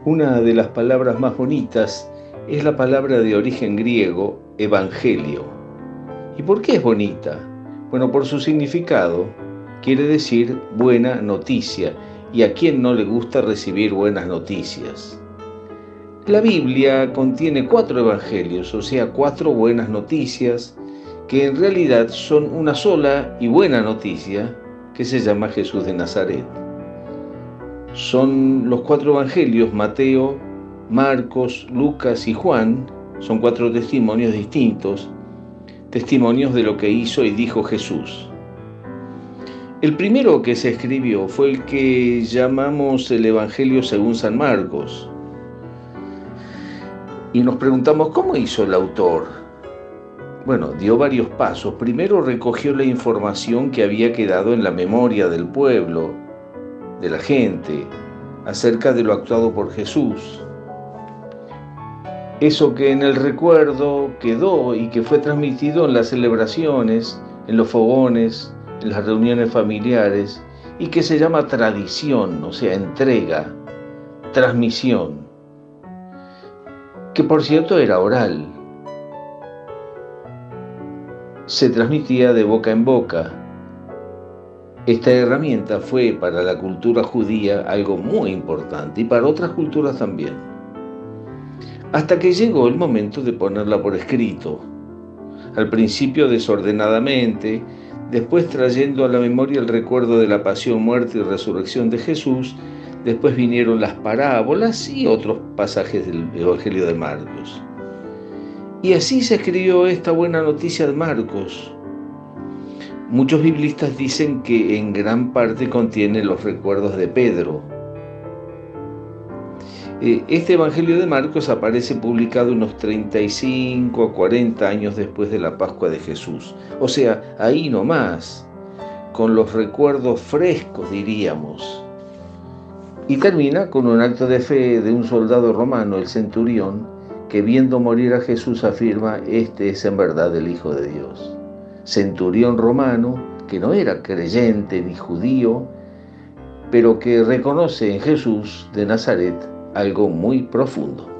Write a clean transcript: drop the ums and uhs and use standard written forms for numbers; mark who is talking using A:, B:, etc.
A: Una de las palabras más bonitas es la palabra de origen griego, evangelio. ¿Y por qué es bonita? Bueno, por su significado. Quiere decir buena noticia. ¿Y a quién no le gusta recibir buenas noticias? La Biblia contiene 4 evangelios, o sea, 4 buenas noticias, que en realidad son una sola y buena noticia, que se llama Jesús de Nazaret. Son los 4 evangelios, Mateo, Marcos, Lucas y Juan, son 4 testimonios distintos, testimonios de lo que hizo y dijo Jesús. El primero que se escribió fue el que llamamos el Evangelio según San Marcos. Y nos preguntamos, ¿cómo hizo el autor? Bueno, dio varios pasos. Primero recogió la información que había quedado en la memoria del pueblo, de la gente, acerca de lo actuado por Jesús. Eso que en el recuerdo quedó y que fue transmitido en las celebraciones, en los fogones, en las reuniones familiares, y que se llama tradición, o sea, entrega, transmisión, que por cierto era oral. Se transmitía de boca en boca. Esta herramienta fue para la cultura judía algo muy importante y para otras culturas también. Hasta que llegó el momento de ponerla por escrito. Al principio desordenadamente, después trayendo a la memoria el recuerdo de la pasión, muerte y resurrección de Jesús, después vinieron las parábolas y otros pasajes del Evangelio de Marcos. Y así se escribió esta buena noticia de Marcos. Muchos biblistas dicen que en gran parte contiene los recuerdos de Pedro. Este Evangelio de Marcos aparece publicado unos 35 a 40 años después de la Pascua de Jesús. O sea, ahí nomás, con los recuerdos frescos, diríamos. Y termina con un acto de fe de un soldado romano, el centurión, que viendo morir a Jesús afirma, este es en verdad el Hijo de Dios. Centurión romano, que no era creyente ni judío, pero que reconoce en Jesús de Nazaret algo muy profundo.